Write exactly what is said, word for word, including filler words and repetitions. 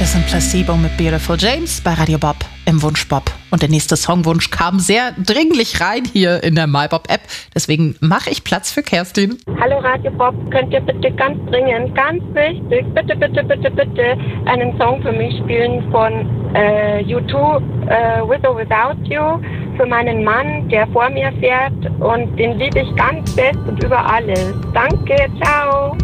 Das sind Placebo mit Beautiful James bei Radio Bob im Wunsch Bob. Und der nächste Songwunsch kam sehr dringlich rein hier in der MyBob-App. Deswegen mache ich Platz für Kerstin. Hallo Radio Bob, könnt ihr bitte ganz dringend, ganz wichtig, bitte, bitte, bitte, bitte einen Song für mich spielen von äh, U zwei, äh, With or Without You, für meinen Mann, der vor mir fährt. Und den liebe ich ganz fest und über alles. Danke, ciao.